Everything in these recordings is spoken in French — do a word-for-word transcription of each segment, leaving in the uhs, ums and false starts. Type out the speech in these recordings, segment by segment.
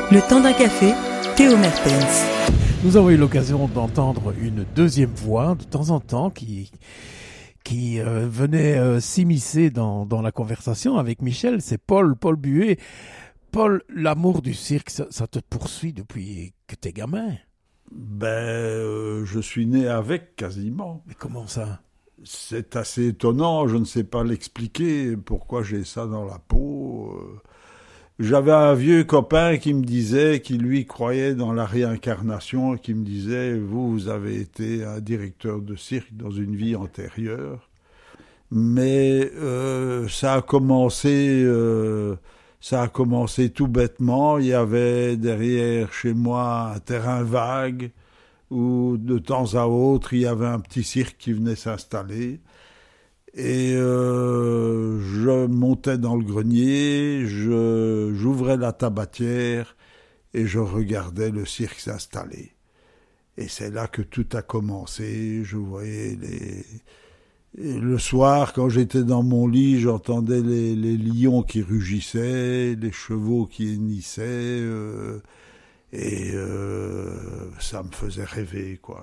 Le temps d'un café, Théo Mertens. Nous avons eu l'occasion d'entendre une deuxième voix de temps en temps qui, qui euh, venait euh, s'immiscer dans, dans la conversation avec Michel. C'est Paul, Paul Buet. Paul, l'amour du cirque, ça, ça te poursuit depuis que t'es gamin. Ben, euh, je suis né avec quasiment. Mais comment ça ? C'est assez étonnant, je ne sais pas l'expliquer, pourquoi j'ai ça dans la peau. J'avais un vieux copain qui me disait, qui lui croyait dans la réincarnation, qui me disait, vous, vous avez été un directeur de cirque dans une vie antérieure. Mais euh, ça a commencé, euh, ça a commencé tout bêtement. Il y avait derrière chez moi un terrain vague, où de temps à autre, il y avait un petit cirque qui venait s'installer. Et euh, je montais dans le grenier, je, j'ouvrais la tabatière et je regardais le cirque s'installer. Et c'est là que tout a commencé. Je voyais les... Et le soir, quand j'étais dans mon lit, j'entendais les, les lions qui rugissaient, les chevaux qui hennissaient... Euh, Et euh, ça me faisait rêver, quoi.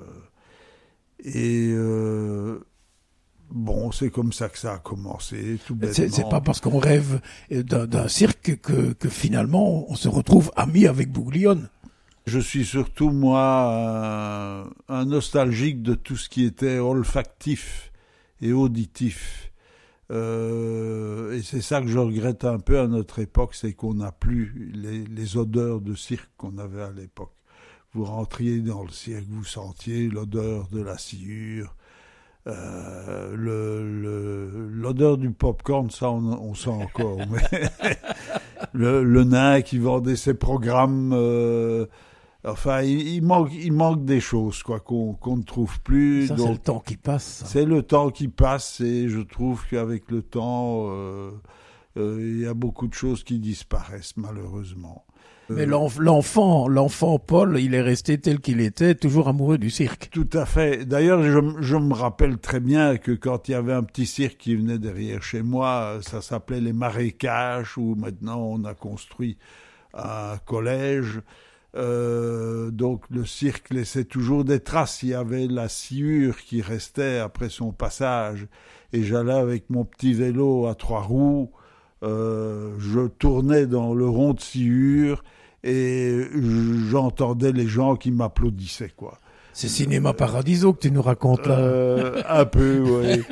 Et euh, bon, c'est comme ça que ça a commencé, tout bêtement. C'est, c'est pas parce qu'on rêve d'un, d'un cirque que, que finalement on se retrouve amis avec Bouglione. Je suis surtout, moi, un, un nostalgique de tout ce qui était olfactif et auditif. Euh, et c'est ça que je regrette un peu à notre époque, c'est qu'on n'a plus les, les odeurs de cirque qu'on avait à l'époque. Vous rentriez dans le cirque, vous sentiez l'odeur de la sciure, euh, le, le, l'odeur du popcorn, ça on, on sent encore. Mais le, le nain qui vendait ses programmes... Euh, Enfin, il, il manque, il manque des choses, quoi, qu'on, qu'on ne trouve plus. Ça, donc, c'est le temps qui passe. Ça. C'est le temps qui passe, et je trouve qu'avec le temps, euh, euh, il y a beaucoup de choses qui disparaissent, malheureusement. Mais l'enf- l'enfant, l'enfant Paul, il est resté tel qu'il était, toujours amoureux du cirque. Tout à fait. D'ailleurs, je, je me rappelle très bien que quand il y avait un petit cirque qui venait derrière chez moi, ça s'appelait les Marécages, où maintenant on a construit un collège. Euh, donc le cirque laissait toujours des traces, il y avait la sciure qui restait après son passage, et j'allais avec mon petit vélo à trois roues, euh, je tournais dans le rond de sciure et j'entendais les gens qui m'applaudissaient, quoi. C'est Cinéma Paradiso que tu nous racontes là. Euh, un peu, oui.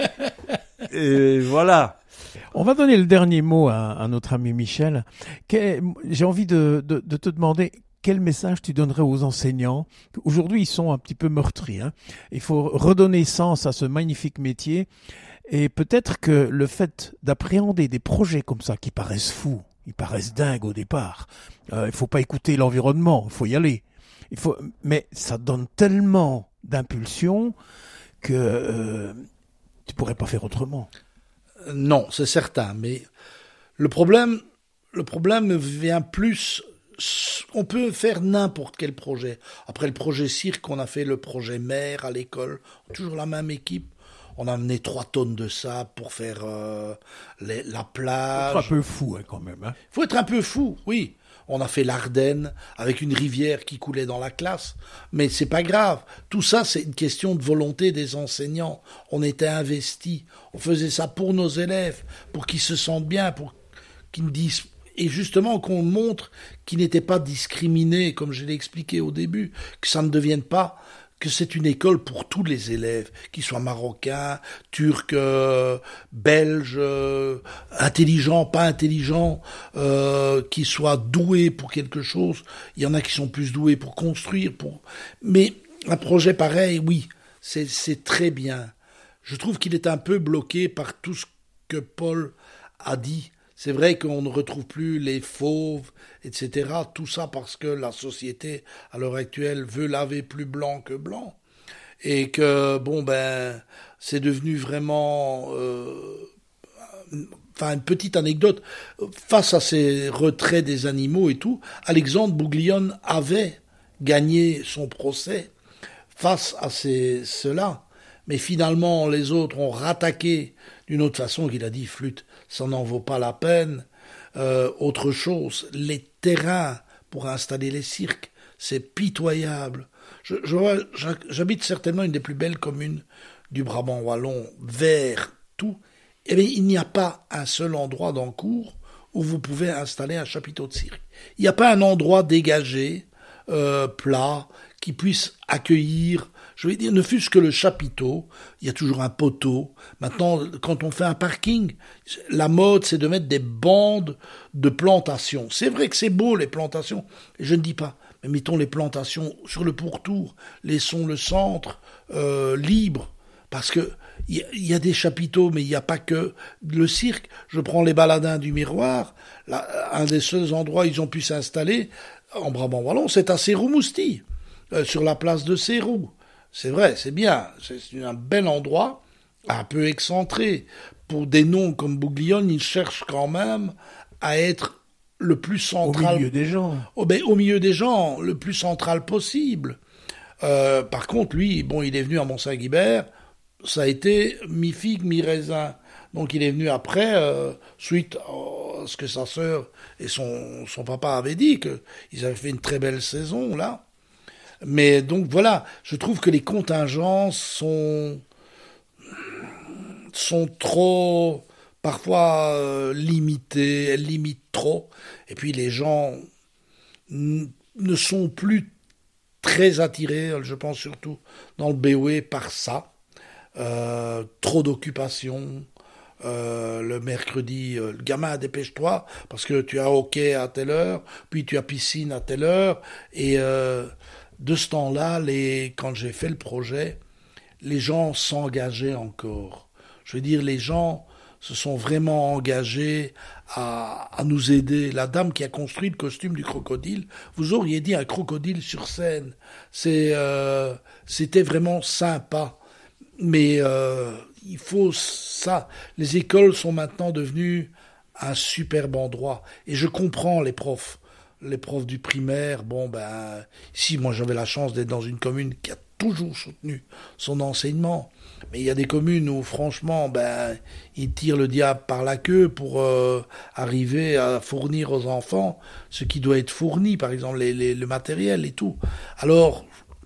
Et voilà. On va donner le dernier mot à, à notre ami Michel. Qu'est, j'ai envie de, de, de te demander quel message tu donnerais aux enseignants. Aujourd'hui, ils sont un petit peu meurtris. Hein. Il faut redonner sens à ce magnifique métier. Et peut-être que le fait d'appréhender des projets comme ça, qui paraissent fous, ils paraissent dingues au départ, euh, il faut pas écouter l'environnement, il faut y aller. Il faut, mais ça donne tellement d'impulsion que euh, tu pourrais pas faire autrement. Non, c'est certain. Mais le problème, le problème vient plus... On peut faire n'importe quel projet. Après le projet cirque, on a fait le projet mer à l'école. Toujours la même équipe. On a amené trois tonnes de sable pour faire euh, les, la plage. Faut être un peu fou hein, quand même. Hein. Faut être un peu fou, oui. On a fait l'Ardenne avec une rivière qui coulait dans la classe. Mais c'est pas grave. Tout ça, c'est une question de volonté des enseignants. On était investis. On faisait ça pour nos élèves, pour qu'ils se sentent bien, pour qu'ils me disent... Et justement, qu'on montre qu'ils n'étaient pas discriminés, comme je l'ai expliqué au début, que ça ne devienne pas, que c'est une école pour tous les élèves, qu'ils soient marocains, turcs, euh, belges, euh, intelligents, pas intelligents, euh, qu'ils soient doués pour quelque chose. Il y en a qui sont plus doués pour construire, pour... Mais un projet pareil, oui, c'est, c'est très bien. Je trouve qu'il est un peu bloqué par tout ce que Paul a dit. C'est vrai qu'on ne retrouve plus les fauves, et cetera. Tout ça parce que la société, à l'heure actuelle, veut laver plus blanc que blanc. Et que, bon, ben, c'est devenu vraiment... Euh, enfin, une petite anecdote. Face à ces retraits des animaux et tout, Alexandre Bouglione avait gagné son procès face à ces, ceux-là. Mais finalement, les autres ont rattaqué d'une autre façon qu'il a dit, flûte, ça n'en vaut pas la peine. Euh, autre chose, les terrains pour installer les cirques. C'est pitoyable. Je, je vois, j'habite certainement une des plus belles communes du Brabant wallon, vers tout. Eh bien, il n'y a pas un seul endroit dans Cours où vous pouvez installer un chapiteau de cirque. Il n'y a pas un endroit dégagé, euh, plat, qui puisse accueillir, je vais dire, ne fût-ce que le chapiteau. Il y a toujours un poteau. Maintenant, quand on fait un parking, la mode, c'est de mettre des bandes de plantations. C'est vrai que c'est beau, les plantations. Je ne dis pas. Mais mettons les plantations sur le pourtour. Laissons le centre euh, libre. Parce que il y, y a des chapiteaux, mais il n'y a pas que le cirque. Je prends les baladins du Miroir. Là, un des seuls endroits où ils ont pu s'installer, en Brabant wallon, c'est à Céroux-Mousty, euh, sur la place de Céroux. C'est vrai, c'est bien. C'est un bel endroit, un peu excentré. Pour des noms comme Bouglione, ils cherchent quand même à être le plus central. Au milieu des gens. Au, ben, au milieu des gens, le plus central possible. Euh, par contre, lui, bon, il est venu à Mont-Saint-Guibert, ça a été mi-figue, mi-raisin. Donc il est venu après, euh, suite à ce que sa sœur et son, son papa avaient dit, qu'ils avaient fait une très belle saison, là. Mais donc voilà, je trouve que les contingences sont, sont trop, parfois euh, limitées, elles limitent trop. Et puis les gens n- ne sont plus très attirés, je pense surtout dans le B O E, par ça. Euh, trop d'occupation. Euh, le mercredi, euh, le gamin, dépêche-toi, parce que tu as hockey à telle heure, puis tu as piscine à telle heure. Et euh, de ce temps-là, les, quand j'ai fait le projet, les gens s'engageaient encore. Je veux dire, les gens se sont vraiment engagés à, à nous aider. La dame qui a construit le costume du crocodile, vous auriez dit un crocodile sur scène. C'est, euh, c'était vraiment sympa. Mais euh, il faut ça. Les écoles sont maintenant devenues un superbe endroit. Et je comprends les profs. Les profs du primaire, bon ben, ici moi j'avais la chance d'être dans une commune qui a toujours soutenu son enseignement. Mais il y a des communes où franchement, ben, ils tirent le diable par la queue pour euh, arriver à fournir aux enfants ce qui doit être fourni, par exemple les, les, le matériel et tout. Alors,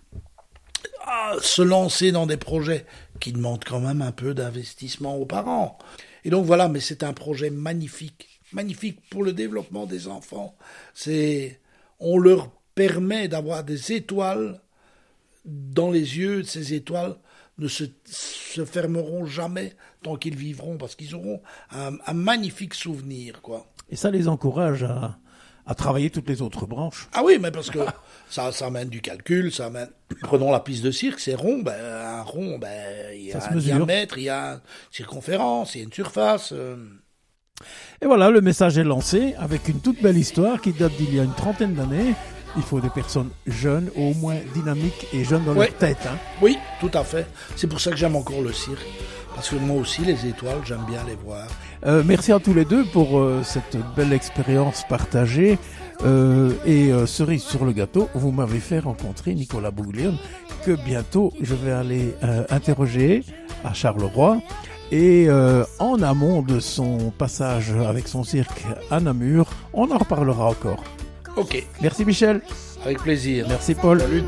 ah, se lancer dans des projets qui demandent quand même un peu d'investissement aux parents. Et donc voilà, mais c'est un projet magnifique, magnifique pour le développement des enfants. C'est, on leur permet d'avoir des étoiles dans les yeux. Ces étoiles ne se, se fermeront jamais tant qu'ils vivront, parce qu'ils auront un, un magnifique souvenir, quoi. Et ça les encourage à, à travailler toutes les autres branches. Ah oui, mais parce que ça, ça amène du calcul, ça amène... Prenons la piste de cirque, c'est rond, ben, un rond, ben, il y a un diamètre, il y a une circonférence, il y a une surface. Euh... Et voilà, le message est lancé avec une toute belle histoire qui date d'il y a une trentaine d'années. Il faut des personnes jeunes, au moins dynamiques et jeunes dans ouais. leur tête. Hein. Oui, tout à fait. C'est pour ça que j'aime encore le cirque. Parce que moi aussi, les étoiles, j'aime bien les voir. Euh, merci à tous les deux pour euh, cette belle expérience partagée. Euh, et euh, cerise sur le gâteau, vous m'avez fait rencontrer Nicolas Bouglione, que bientôt je vais aller euh, interroger à Charleroi. Et euh, en amont de son passage avec son cirque à Namur, on en reparlera encore. Ok. Merci Michel. Avec plaisir. Merci Paul. Salut.